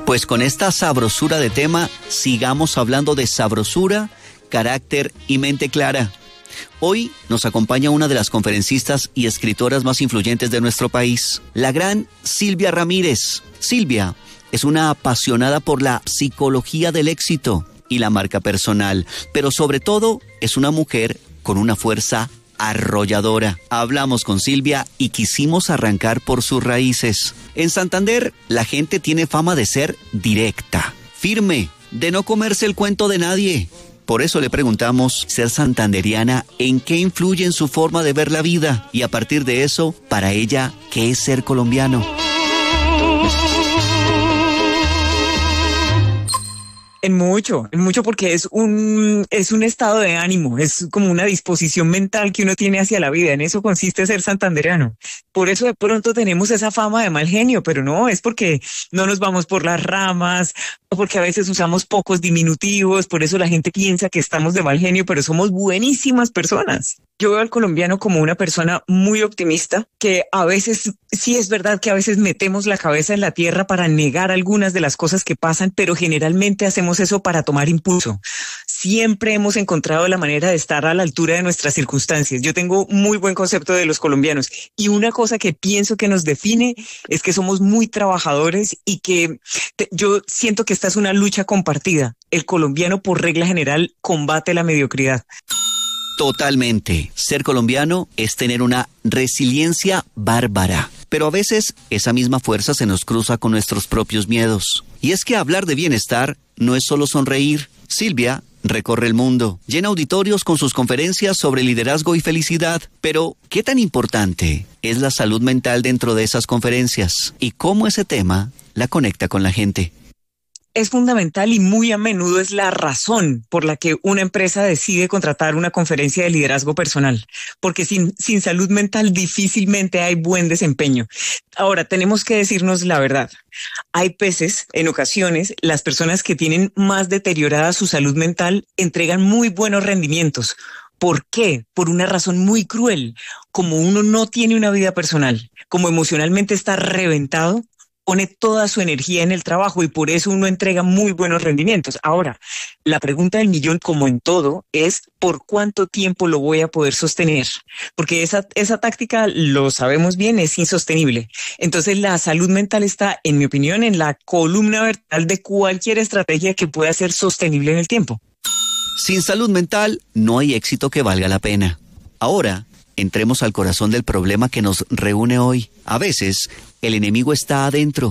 Pues con esta sabrosura de tema, sigamos hablando de sabrosura, carácter y mente clara. Hoy nos acompaña una de las conferencistas y escritoras más influyentes de nuestro país, la gran Silvia Ramírez. Silvia es una apasionada por la psicología del éxito y la marca personal, pero sobre todo es una mujer con una fuerza arrolladora. Hablamos con Silvia y quisimos arrancar por sus raíces. En Santander, la gente tiene fama de ser directa, firme, de no comerse el cuento de nadie. Por eso le preguntamos, ser santanderiana, ¿en qué influye en su forma de ver la vida? Y a partir de eso, para ella, ¿qué es ser colombiano? En mucho porque es un estado de ánimo, es como una disposición mental que uno tiene hacia la vida. En eso consiste ser santandereano. Por eso de pronto tenemos esa fama de mal genio, pero no, es porque no nos vamos por las ramas, porque a veces usamos pocos diminutivos, por eso la gente piensa que estamos de mal genio, pero somos buenísimas personas. Yo veo al colombiano como una persona muy optimista, que a veces, sí es verdad que a veces metemos la cabeza en la tierra para negar algunas de las cosas que pasan, pero generalmente hacemos eso para tomar impulso. Siempre hemos encontrado la manera de estar a la altura de nuestras circunstancias. Yo tengo muy buen concepto de los colombianos y una cosa que pienso que nos define es que somos muy trabajadores y que yo siento que esta es una lucha compartida. El colombiano por regla general combate la mediocridad. Totalmente. Ser colombiano es tener una resiliencia bárbara. Pero a veces esa misma fuerza se nos cruza con nuestros propios miedos. Y es que hablar de bienestar no es solo sonreír. Silvia recorre el mundo, llena auditorios con sus conferencias sobre liderazgo y felicidad. Pero, ¿qué tan importante es la salud mental dentro de esas conferencias? ¿Y cómo ese tema la conecta con la gente? Es fundamental y muy a menudo es la razón por la que una empresa decide contratar una conferencia de liderazgo personal, porque sin salud mental difícilmente hay buen desempeño. Ahora, tenemos que decirnos la verdad. Hay veces, en ocasiones, las personas que tienen más deteriorada su salud mental entregan muy buenos rendimientos. ¿Por qué? Por una razón muy cruel. Como uno no tiene una vida personal, como emocionalmente está reventado, pone toda su energía en el trabajo y por eso uno entrega muy buenos rendimientos. Ahora, la pregunta del millón, como en todo, es ¿por cuánto tiempo lo voy a poder sostener? Porque esa táctica, lo sabemos bien, es insostenible. Entonces, la salud mental está, en mi opinión, en la columna vertebral de cualquier estrategia que pueda ser sostenible en el tiempo. Sin salud mental, no hay éxito que valga la pena. Ahora, entremos al corazón del problema que nos reúne hoy. A veces, el enemigo está adentro.